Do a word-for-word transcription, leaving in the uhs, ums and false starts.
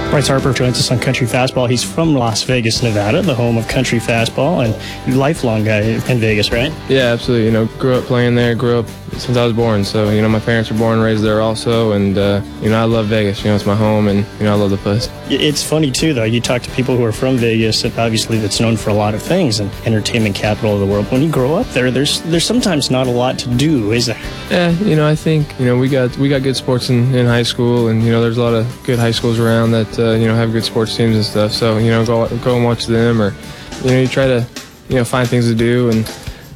Bryce Harper joins us on Country Fastball. He's from Las Vegas, Nevada, the home of Country Fastball, and you're a lifelong guy in Vegas, right? Yeah, absolutely. You know, grew up playing there, grew up since I was born. So, you know, my parents were born and raised there also, and, uh, you know, I love Vegas. You know, it's my home, and, you know, I love the place. It's funny, too, though. You talk to people who are from Vegas, and obviously that's known for a lot of things, and entertainment capital of the world. When you grow up there, there's there's sometimes not a lot to do, is there? Yeah, you know, I think, you know, we got we got good sports in, in high school, and, you know, there's a lot of good high schools around that, uh, you know, have good sports teams and stuff. So, you know, go go and watch them, or, you know, you try to, you know, find things to do. And